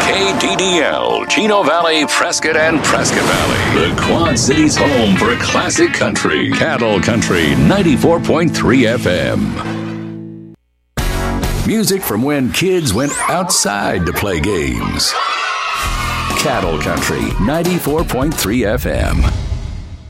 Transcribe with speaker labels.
Speaker 1: KDDL, Chino Valley, Prescott, and Prescott Valley. The Quad Cities' home for classic country. Cattle Country 94.3 FM. Music from when kids went outside to play games. Cattle Country 94.3 FM.